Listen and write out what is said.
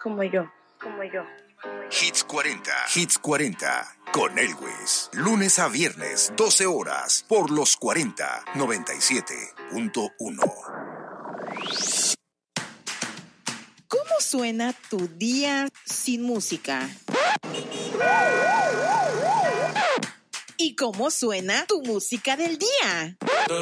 como yo, como yo. Hits 40, Hits 40, con Elwes. Lunes a viernes, 12 horas, por los 40, 97.1. ¿Cómo suena tu día sin música? ¿Y cómo suena tu música del día?